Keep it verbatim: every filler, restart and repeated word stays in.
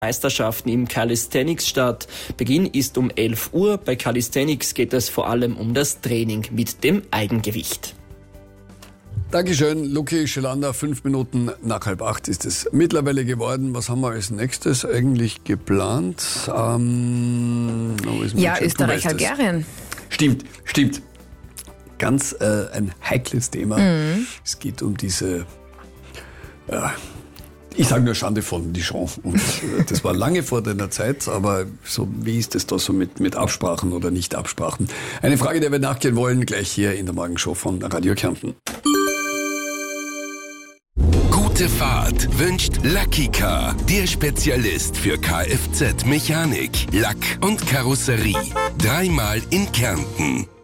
Meisterschaften im Calisthenics statt. Beginn ist um elf Uhr. Bei Calisthenics geht es vor allem um das Training mit dem Eigengewicht. Dankeschön, Luki Schelander. Fünf Minuten nach halb acht ist es mittlerweile geworden. Was haben wir als nächstes eigentlich geplant? Ähm, ja, Österreich-Algerien. Stimmt, stimmt. Ganz äh, ein heikles Thema. Mhm. Es geht um diese... Äh, Ich sage nur Schande von Dijon. Und das war lange vor deiner Zeit, aber so wie ist es da so mit, mit Absprachen oder Nicht-Absprachen? Eine Frage, der wir nachgehen wollen, gleich hier in der Morgenshow von Radio Kärnten. Gute Fahrt wünscht Lucky Car, der Spezialist für Kfz-Mechanik, Lack und Karosserie. Dreimal in Kärnten.